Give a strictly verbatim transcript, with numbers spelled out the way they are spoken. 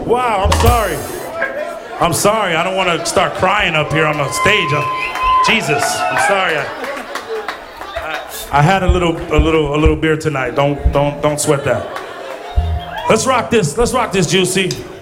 Wow, I'm sorry. I'm sorry. I don't want to start crying up here on the stage. I'm, Jesus, I'm sorry. I, I, I had a little, a little, a little beer tonight. Don't, don't, don't sweat that. Let's rock this. Let's rock this, Juicy.